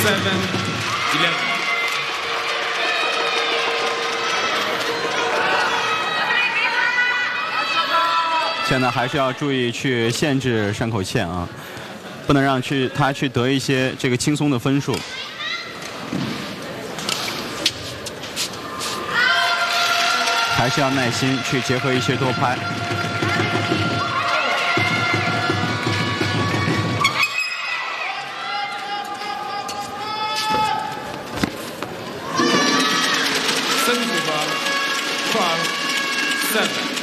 现在还是要注意去限制山口茜啊，不能让他去得一些这个轻松的分数。还是要耐心去结合一些多拍。 35 12 7